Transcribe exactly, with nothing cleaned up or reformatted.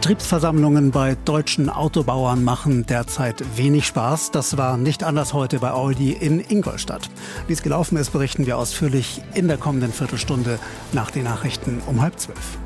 Betriebsversammlungen bei deutschen Autobauern machen derzeit wenig Spaß. Das war nicht anders heute bei Audi in Ingolstadt. Wie es gelaufen ist, berichten wir ausführlich in der kommenden Viertelstunde nach den Nachrichten um halb zwölf.